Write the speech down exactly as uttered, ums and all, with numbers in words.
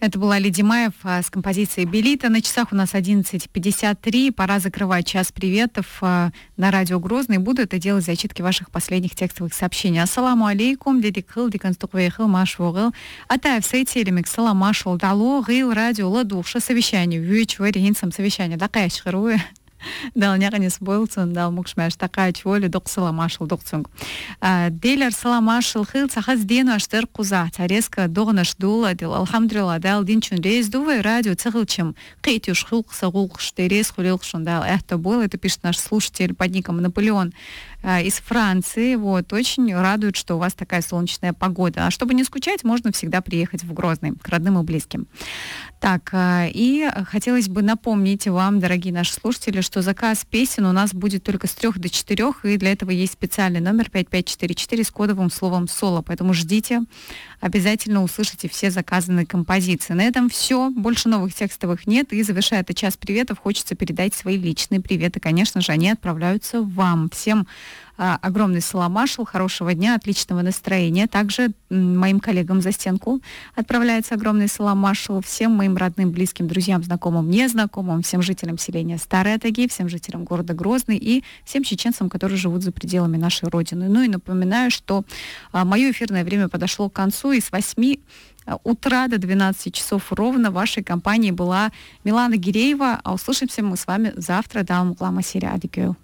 Это была Леди Маев с композицией «Белита». На часах у нас одиннадцать пятьдесят три. Пора закрывать час приветов на радио Грозный. Буду это делать зачитки ваших последних текстовых сообщений. Ассаламу алейкум, дедик хыл, диканстуквей хыл, машу гыл. Атаев сайтелемик, салам машул, дало, гыл, радио, ладуша, совещание. Вюч, варенцам совещание. Такая шхыруя. Дал няканес бойлцун, дал мукшмаш такая чволи док саламашыл докцунг. Дейлер саламашыл хыл сахаз дену аштыр куза. Царезка догнаш дула дил. Алхамдулилла дал динчун рейс дувай радио цехылчым. Қейтюш хылк сагулк штерез хулилкшун дал. Это было, это пишет наш слушатель под ником Наполеон из Франции. Вот, очень радует, что у вас такая солнечная погода. А чтобы не скучать, можно всегда приехать в Грозный к родным и близким. Так, и хотелось бы напомнить вам, дорогие наши слушатели, что заказ песен у нас будет только с трех до четырех, и для этого есть специальный номер пять пять четыре четыре с кодовым словом «Соло». Поэтому ждите, обязательно услышите все заказанные композиции. На этом все, больше новых текстовых нет, и завершая этот час приветов, хочется передать свои личные приветы. Конечно же, они отправляются вам. Всем а, огромный саламашл, хорошего дня, отличного настроения. Также м, моим коллегам за стенку отправляется огромный саламашл. Всем моим родным, близким, друзьям, знакомым, незнакомым, всем жителям селения Старые Таги, всем жителям города Грозный и всем чеченцам, которые живут за пределами нашей Родины. Ну и напоминаю, что а, мое эфирное время подошло к концу, и с восьми утра до двенадцати часов ровно в вашей компании была Милана Гиреева. А услышимся мы с вами завтра. Далмуклама серия Адикю.